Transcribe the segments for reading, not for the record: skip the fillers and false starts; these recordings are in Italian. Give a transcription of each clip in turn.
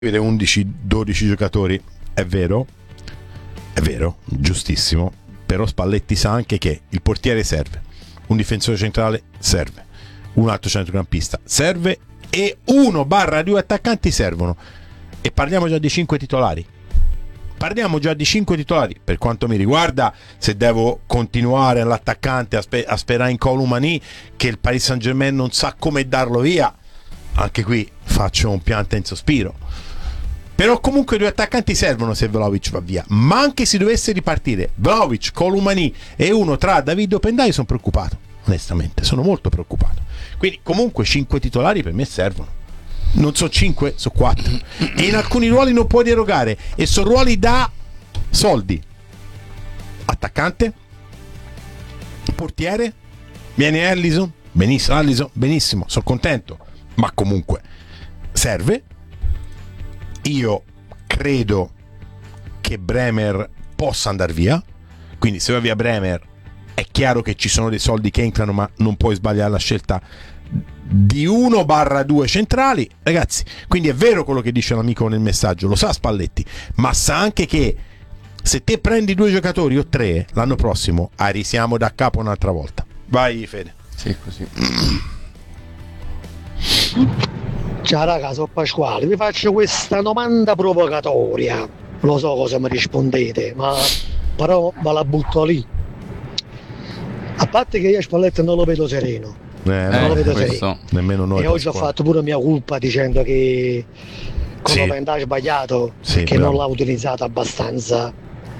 avere 11-12 giocatori, è vero, giustissimo, però Spalletti sa anche che il portiere serve, un difensore centrale serve, un altro centrocampista serve e 1/2 attaccanti servono, e parliamo già di 5 titolari. Per quanto mi riguarda, se devo continuare all'attaccante a sperare in Columani, che il Paris Saint-Germain non sa come darlo via, anche qui faccio un pianto in sospiro. Però comunque 2 attaccanti servono se Vlahovic va via. Ma anche se dovesse ripartire Vlahovic, Columani e uno tra David Opendai, sono preoccupato, onestamente, sono molto preoccupato. Quindi comunque 5 titolari per me servono. Non so 5, so 4. E in alcuni ruoli non puoi derogare, e sono ruoli da soldi. Attaccante, portiere, viene Alisson, benissimo, sono contento, ma comunque serve. Io credo che Bremer possa andare via, quindi se va via Bremer è chiaro che ci sono dei soldi che entrano, ma non puoi sbagliare la scelta di 1/2 centrali, ragazzi. Quindi è vero quello che dice l'amico nel messaggio, lo sa Spalletti, ma sa anche che se te prendi 2 giocatori o 3 l'anno prossimo, risiamo da capo un'altra volta. Vai Fede. Sì, così. Ciao raga, sono Pasquale, vi faccio questa domanda provocatoria. Lo so cosa mi rispondete, ma però ve la butto lì. A parte che io a Spalletti non lo vedo sereno. Non lo vedo sereno. Nemmeno noi. E oggi ho fatto pure mia colpa dicendo che con Openda ha sbagliato, che non l'ha utilizzato abbastanza.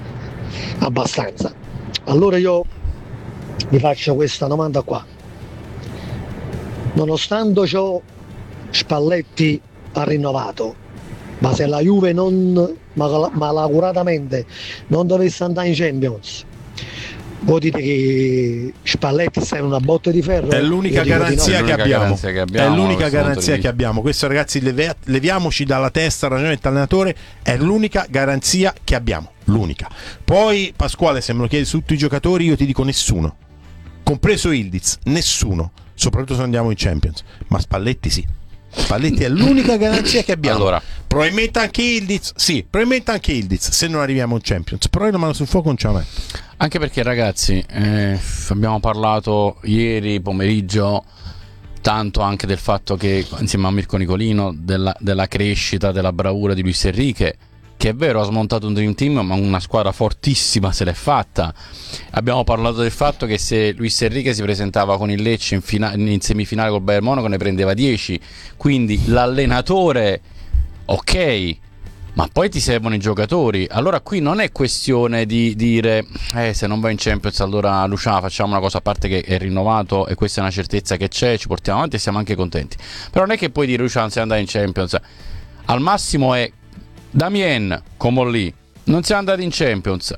Allora io vi faccio questa domanda qua. Nonostante ciò, Spalletti ha rinnovato, ma se la Juve non malauguratamente non dovesse andare in Champions, voi dite che Spalletti sta in una botte di ferro? È l'unica garanzia che abbiamo. È l'unica garanzia che abbiamo. Questo, ragazzi, leviamoci dalla testa il ragionamento allenatore. È l'unica garanzia che abbiamo. L'unica. Poi Pasquale, se me lo chiedi su tutti i giocatori, io ti dico nessuno, compreso Ildiz, nessuno, soprattutto se andiamo in Champions. Ma Spalletti sì. Spalletti è l'unica garanzia che abbiamo. Allora, probabilmente anche Ildiz, se non arriviamo in Champions, però io la mano sul fuoco non ce la metto. Anche perché, ragazzi, abbiamo parlato ieri pomeriggio tanto anche del fatto che, insieme a Mirko Nicolino, della crescita, della bravura di Luis Enrique, che è vero ha smontato un dream team, ma una squadra fortissima se l'è fatta. Abbiamo parlato del fatto che se Luis Enrique si presentava con il Lecce in semifinale col Bayern Monaco ne prendeva 10, quindi l'allenatore ok, ma poi ti servono i giocatori. Allora qui non è questione di dire se non va in Champions allora Luciano facciamo una cosa, a parte che è rinnovato e questa è una certezza che c'è, ci portiamo avanti e siamo anche contenti, però non è che puoi dire Luciano se andare in Champions, al massimo è Damien Comolli, non siamo andati in Champions,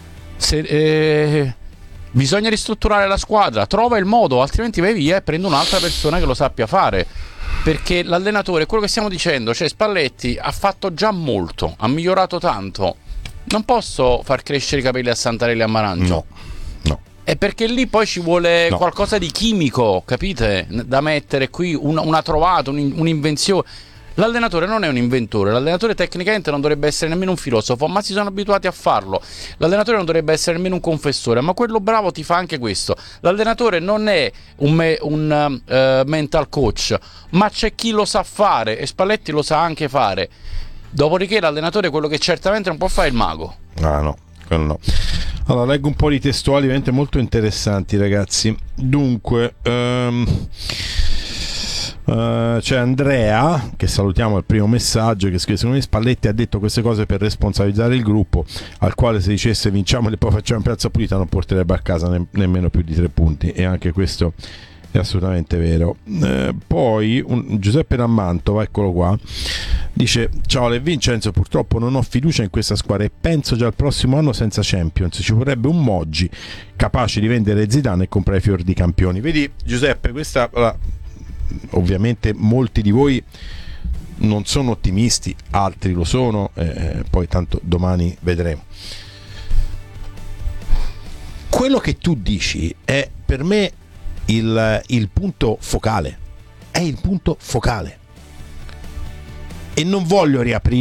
bisogna ristrutturare la squadra, trova il modo, altrimenti vai via e prendi un'altra persona che lo sappia fare, perché l'allenatore, quello che stiamo dicendo, cioè Spalletti ha fatto già molto, ha migliorato tanto, non posso far crescere i capelli a Santarelli e a Marancio, no. È perché lì poi ci vuole qualcosa di chimico, capite? Da mettere qui, una trovata, un'invenzione. L'allenatore non è un inventore, l'allenatore tecnicamente non dovrebbe essere nemmeno un filosofo, ma si sono abituati a farlo. L'allenatore non dovrebbe essere nemmeno un confessore, ma quello bravo ti fa anche questo. L'allenatore non è un mental coach, ma c'è chi lo sa fare, e Spalletti lo sa anche fare. Dopodiché l'allenatore, quello che certamente non può fare è il mago. No, quello no. Allora, leggo un po' di testuali veramente molto interessanti, ragazzi. Dunque c'è Andrea, che salutiamo al primo messaggio, che scrive: secondo me Spalletti ha detto queste cose per responsabilizzare il gruppo, al quale se dicesse vinciamo e poi facciamo piazza pulita non porterebbe a casa nemmeno più di 3 punti, e anche questo è assolutamente vero. Poi Giuseppe Rammantova, eccolo qua, dice: ciao Le Vincenzo, purtroppo non ho fiducia in questa squadra e penso già al prossimo anno senza Champions ci vorrebbe un Moggi capace di vendere Zidane e comprare fior di campioni. Vedi Giuseppe, questa ovviamente molti di voi non sono ottimisti, altri lo sono, poi tanto domani vedremo. Quello che tu dici è per me il punto focale, è il punto focale. e non voglio riaprire